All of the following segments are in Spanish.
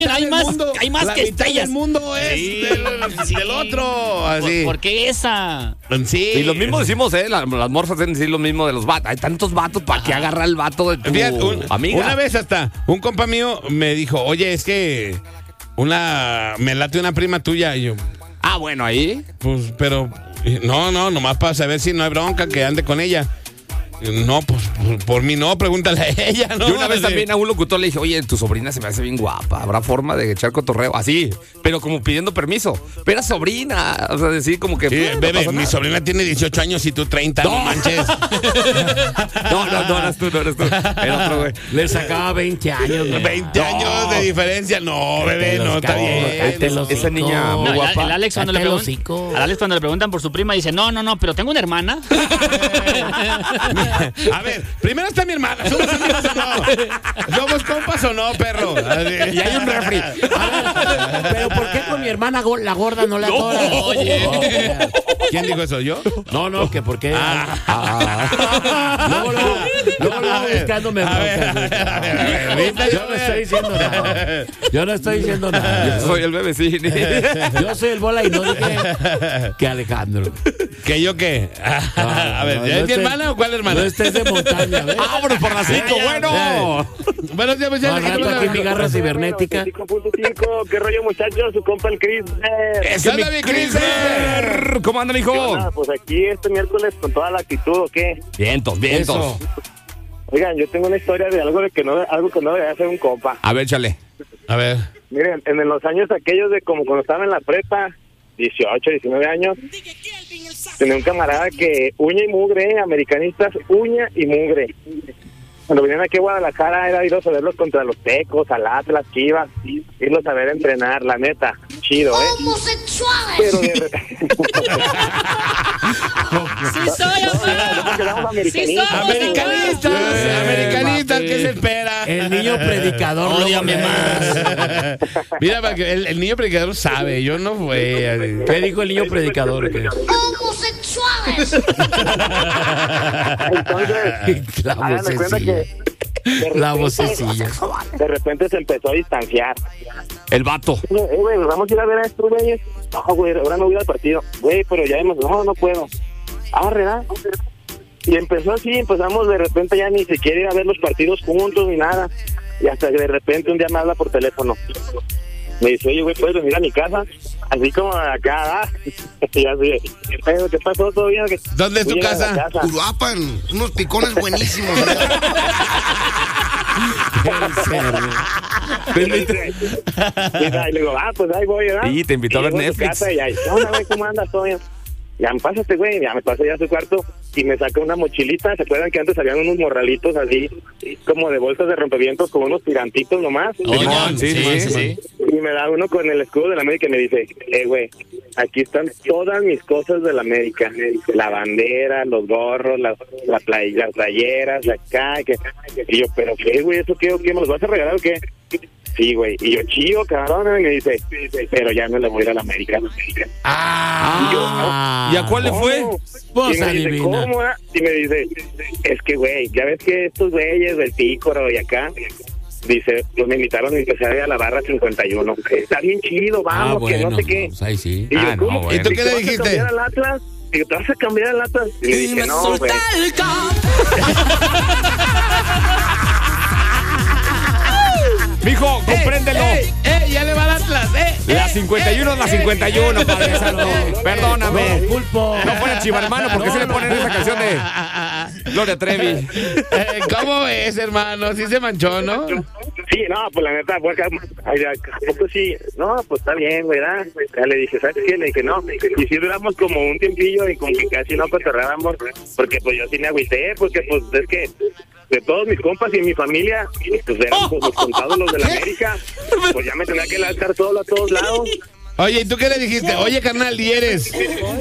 hay más la que mitad estrellas. del mundo es del otro. Así. ¿Por qué esa? Sí. Y lo mismo decimos, las morfas deben decir lo mismo de los vatos. Hay tantos vatos, ¿para qué agarrar el vato de tu Fíjate, amiga? Una vez hasta un compa mío me dijo, oye, es que me late una prima tuya. Y yo, Bueno, ahí. pues, pero, no, nomás para saber si no hay bronca que ande con ella. No, pues por mí no, pregúntale a ella, ¿no? Yo una vez también a un locutor le dije, oye, tu sobrina se me hace bien guapa, ¿habrá forma de echar cotorreo? Así, pero como pidiendo permiso. Pero era sobrina, o sea, decir como que... Sí, no bebé, pasa mi nada. sobrina tiene 18 años y tú 30, no manches. No eres tú. Era otro, güey. Le sacaba 20 años. 20 años de diferencia, no, bebé, no, está bien. Esa niña muy No, guapa. el Alex cuando le preguntan por su prima dice, no, pero tengo una hermana. A ver, primero está mi hermana, ¿somos amigos o no? ¿Somos compas o no, perro? Y hay un refri. Pero ¿por qué con mi hermana la gorda no la atora? Oye. ¿Quién dijo eso, yo? No, que por qué. Luego buscándome. Yo no estoy diciendo nada. Yo soy el bebecín. Yo soy el bola y no dije que Alejandro. ¿Que yo qué? A ver, ¿ya es mi hermana o cuál hermana? No estés de montaña, ¿ves? ¡Vámonos por las 5! ¡Bueno! Buenos días, pues ya. Al rato aquí mi garra cibernética. 5.5, ¿qué rollo, muchachos? Su compa el Chris. ¿Qué onda, mi Chris? ¿Cómo anda, mijo? Pues aquí este miércoles con toda la actitud, ¿o qué? Vientos. Eso. Oigan, yo tengo una historia de algo que no debería hacer un compa. A ver, chale. A ver. Miren, en los años aquellos de como cuando estaba en la prepa, 18, 19 años, tenía un camarada que uña y mugre, americanistas, uña y mugre. Cuando venían aquí a Guadalajara era irlos a verlos contra los Tecos, al Atlas, Chivas, irlos a ver entrenar, la neta, chido, ¡Homosexuales! Pero de repente... Sí soy, Americanistas, ¿qué se espera? El niño predicador. Ódiame más. Mira, para que el niño predicador sabe, yo no fue. ¿Qué dijo el niño predicador? ¡Homosexuales! Entonces, La háganme cuenta vocecilla. que La vocecilla. de repente se empezó a distanciar. El vato. Güey, vamos a ir a ver a estos güeyes. No, güey, ahora no voy al partido. Güey, pero ya hemos... No puedo. ¿Verdad? Y empezó así, empezamos de repente ya ni siquiera ir a ver los partidos juntos ni nada. Y hasta que de repente un día me habla por teléfono. Me dice, oye, güey, ¿puedes venir a mi casa? Así como acá, Y así, ¿qué pasó? ¿Todo bien? ¿Dónde es tu casa? Uruapan, unos picones buenísimos. Y le digo, pues ahí voy, ¿verdad? Y te invitó a ver Netflix. Y ahí, güey, ¿cómo andas? ¿Todo bien? Ya me pásate, güey, ya me pasé ya a su cuarto y me saca una mochilita. ¿Se acuerdan que antes habían unos morralitos así, como de bolsas de rompevientos, con unos tirantitos nomás? Oigan, sí. Y me da uno con el escudo de la América y me dice, güey, aquí están todas mis cosas de la América. La bandera, los gorros, las playeras, acá. Y yo, ¿pero qué, güey? ¿Eso qué? ¿Me los vas a regalar o qué? Sí, güey. Y yo, chío, cabrón, y me dice, pero ya no le voy a ir a la América. ¿Y a cuál le fue? Vos Y me dice, adivina. ¿cómo? Y me dice, es que, güey, ya ves que estos güeyes del Pícoro y acá, dice, pues me invitaron y empecé a ir a la barra 51. Está bien chido, vamos, que no sé qué. Pues ahí sí. Y yo, ¿cómo? bueno. ¿Y tú qué le ¿Te vas a dijiste? cambiar al Atlas? Digo, ¿te vas a cambiar al Atlas? Y le dije, no, güey. Mijo, compréndelo. Ya le va al Atlas, La 51 es la 51, padre santo. Perdóname. Pulpo. No fuera chiva hermano, porque se le ponen esa canción de Gloria Trevi. ¿Cómo ves, hermano? Sí se manchó, ¿no? Sí, no, pues la neta, pues, pues sí, no, pues está bien, ¿verdad? Ya le dije, ¿sabes qué? Le dije, no, y si duramos como un tiempillo y como que casi no cotorrábamos, porque pues yo sí me agüité, porque pues es que de todos mis compas y mi familia, pues eran pues, los contados los de la América, pues ya me tenía que lanzar solo a todos lados. Oye, ¿y tú qué le dijiste? Oye, carnal, ¿y eres?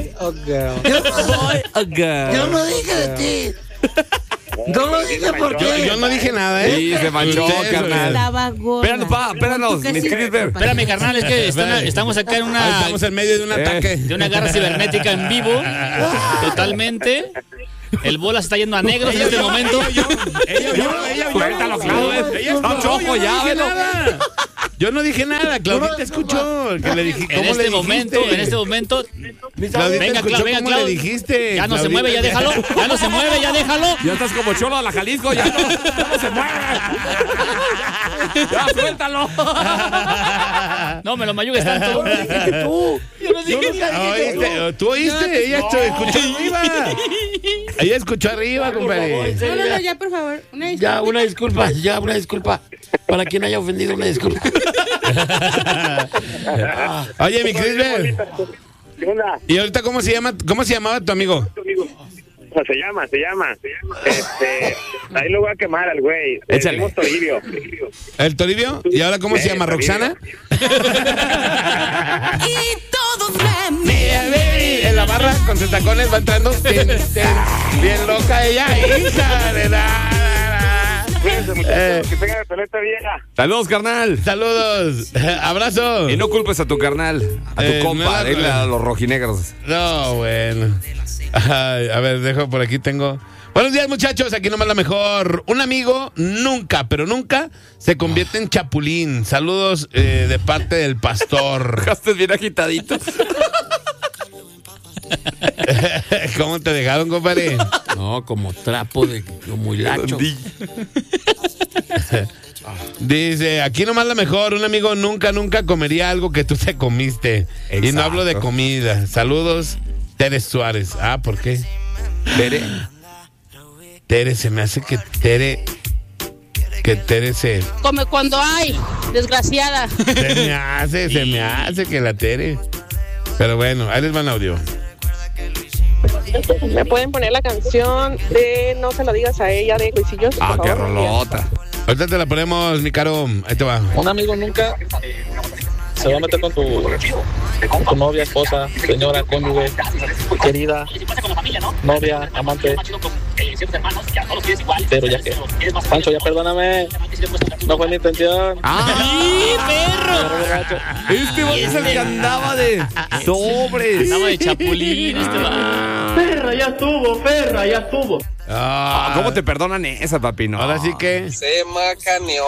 Yo no dije de ti. No lo dije porque... Yo no dije nada, ¿eh? Sí, se manchó, Ustedes, carnal. Estaba gorda. Espéranos, mis Crisper. Espérame, carnal, es que estamos acá en Estamos en medio de un ataque. de una guerra cibernética en vivo. Totalmente. El bola se está yendo a negros en este momento. Suéltalo, claro. Está choco ya, velo. Yo no dije nada, Claudita escuchó. Que le dije, En este momento, Claudita venga, escuchó venga, cómo le dijiste. Ya no se Claudita. mueve, ya déjalo. Ya no se mueve, ya déjalo. Ya estás como Cholo a la Jalisco, ya no se mueve. Ya, suéltalo. No me lo mayugues tanto. Tú. Yo no dije nada. ¿Oíste? ¿Tú oíste? Ella escuchó arriba. Ella escuchó arriba, compadre. No, ya, por favor. Una disculpa. Ya, una disculpa. Para quien haya ofendido, una disculpa. Oye, mi Crisbel. ¿Qué onda? ¿Y ahorita cómo se llamaba tu amigo? O sea, se llama. Ahí lo voy a quemar al güey. Le Échale. decimos Toribio. ¿El Toribio? ¿Y ahora cómo se llama? Toribio. ¿Roxana? Y todos me Mira, baby, en la barra con sus tacones va entrando. Bien loca ella, hija de la. Cuídense, muchachos. Que tengan excelente vieja. Saludos, carnal. Saludos. Abrazo. Y no culpes a tu carnal, a tu No, compa, dile a los rojinegros. No, bueno. Ay, a ver, dejo por aquí, tengo. Buenos días, muchachos. Aquí nomás la mejor. Un amigo nunca, pero nunca se convierte en chapulín. Saludos de parte del pastor. Dejaste bien agitadito. ¿Cómo te dejaron, compadre? No, como trapo de como hilacho. Dice, aquí nomás la mejor. Un amigo nunca comería algo que tú te comiste. Y no Exacto. hablo de comida. Saludos, Tere Suárez. Ah, ¿por qué? Tere, se me hace que Tere se Come cuando hay, desgraciada. se me hace que la Tere. Pero bueno, ahí les van audio. ¿Me pueden poner la canción de No se lo digas a ella de Luisillos? Ah, por qué favor? rolota. Ahorita te la ponemos, mi caro. Ahí te va. Un amigo nunca se va a meter con tu novia, esposa, señora, cónyuge, querida, novia, amante. Pero ya que, Pancho, ya perdóname. No fue mi intención. ¡Sí, perro! Este va es el que andaba de sobres. Andaba de chapulín, va. Perra, ya estuvo. Ah, ¿Cómo te perdonan esa, papi? No. Ahora sí que. Se macaneó.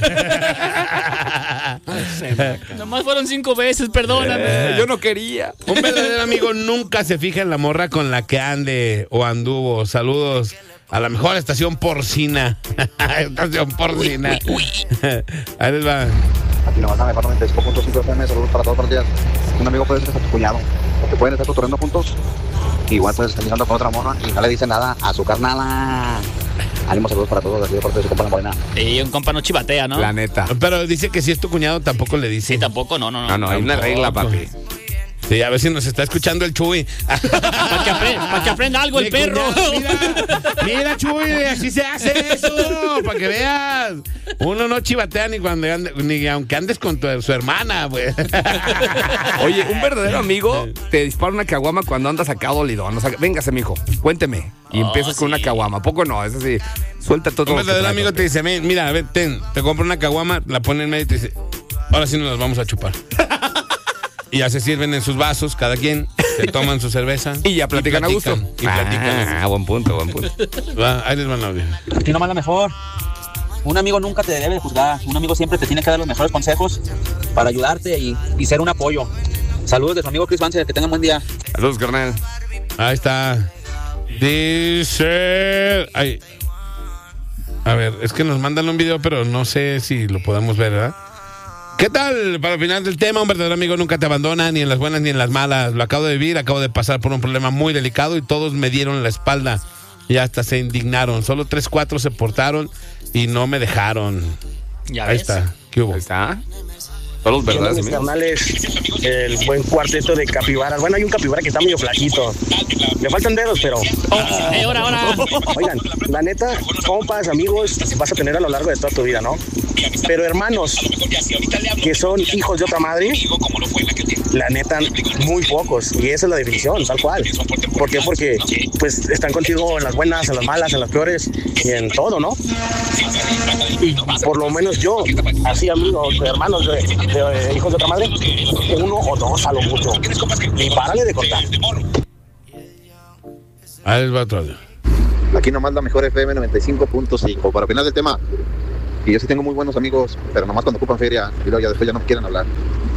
Nomás fueron 5 veces, perdóname. Yo no quería. Un verdadero amigo nunca se fija en la morra con la que ande o anduvo. Saludos a la mejor estación porcina. Estación porcina. Ahí les va. Aquí nomás a mejor 95.5 FM, saludos para todos los días. Un amigo puede ser hasta tu cuñado, porque pueden estar cotorreando juntos. Igual puedes estar ligando con otra morra y no le dice nada a su carnala. Ánimo, saludos para todos, aquí de parte de su compa La Morena. Y un compa no chivatea, ¿no? La neta. Pero dice que si es tu cuñado tampoco le dice. Sí, tampoco, no. No, hay una regla, papi. Sí, a ver si nos está escuchando el Chuy. Para que aprenda algo el Mi perro. cuñado, mira, Chuy, así se hace eso, para que veas. Uno no chivatea ni cuando ni aunque andes con su hermana, pues. Oye, un verdadero amigo te dispara una caguama cuando andas acá dolidón. O sea, véngase, mijo, cuénteme. Y empiezas con una caguama. ¿A poco no? Es así, suelta todo. Un verdadero amigo te dice, mira, a ver, te compro una caguama, la pone en medio y te dice, ahora sí nos las vamos a chupar. Y ya se sirven en sus vasos, cada quien, se toman su cerveza. Y ya platican a gusto. Y platican. Buen punto. Va, ahí les van audio. Aquí nomás la mejor. Un amigo nunca te debe de juzgar. Un amigo siempre te tiene que dar los mejores consejos para ayudarte y ser un apoyo. Saludos de su amigo Chris Vance, que tengan buen día. Saludos, carnal. Ahí está. Dice... Ay. A ver, es que nos mandan un video, pero no sé si lo podamos ver, ¿verdad? ¿Qué tal? Para el final del tema, un verdadero amigo nunca te abandona, ni en las buenas ni en las malas. Lo acabo de vivir, acabo de pasar por un problema muy delicado y todos me dieron la espalda y hasta se indignaron. Solo 3-4 se portaron y no me dejaron. Ya Ahí ves. está. ¿Qué hubo? Ahí está. Todos los verdaderos Mis amigos. carnales, el buen cuarteto de capibaras. Bueno, hay un capibara que está medio flaquito. Le faltan dedos, pero... Ahora. Oigan, la neta, compas, amigos, vas a tener a lo largo de toda tu vida, ¿no? Pero hermanos, que son hijos de otra madre, la neta, muy pocos. Y esa es la definición, tal cual. ¿Por qué? Porque, pues, están contigo en las buenas, en las malas, en las peores y en todo, ¿no? Y por lo menos yo, así amigos, hermanos de hijos de otra madre, 1 o 2 a lo mucho. Y párale de contar. Ahí les va otro audio. Aquí nomás la mejor FM 95.5. Para opinar del tema, Y yo sí tengo muy buenos amigos, pero nomás cuando ocupan feria y luego ya después ya no quieren hablar.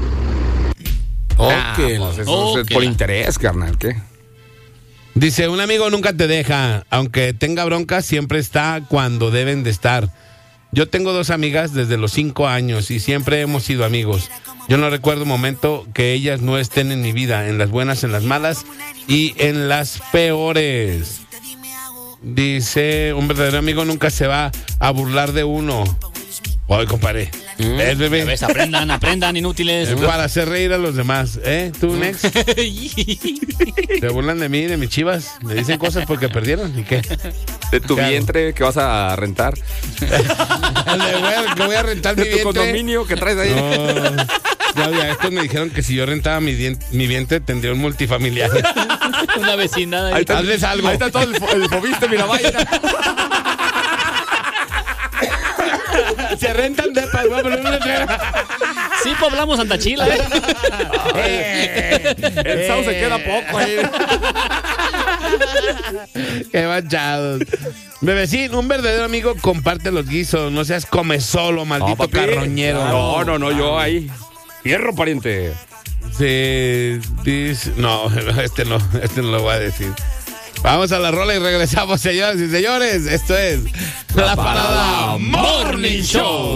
Pues eso es por interés, carnal, ¿qué? Dice, un amigo nunca te deja, aunque tenga broncas, siempre está cuando deben de estar. Yo tengo 2 amigas desde los 5 años y siempre hemos sido amigos. Yo no recuerdo un momento que ellas no estén en mi vida, en las buenas, en las malas y en las peores. Dice, un verdadero amigo nunca se va a burlar de uno. Oye, compadre. ¿Ves, bebé? ¿Ves? Aprendan, inútiles. Para hacer reír a los demás. ¿Tú, Nex? Se burlan de mí, de mis Chivas. Me dicen cosas porque perdieron. ¿Y qué? De tu vientre que vas a rentar. Que voy a rentar mi de tu vientre. condominio que traes ahí. No, Claudia, estos me dijeron que si yo rentaba mi vientre tendría un multifamiliar. Una vecindad. Ahí está, hazles algo. Ahí está todo el Fobiste, mira, vaya. Se rentan de Sí, poblamos Santa Chila. El Sao se queda poco ahí. Qué manchados. Bebecín, un verdadero amigo comparte los guisos. No seas come solo, maldito carroñero. No, yo ahí. Fierro, pariente. Sí, no, este no lo voy a decir. Vamos a la rola y regresamos, señoras y señores. Esto es La Parada Morning Show.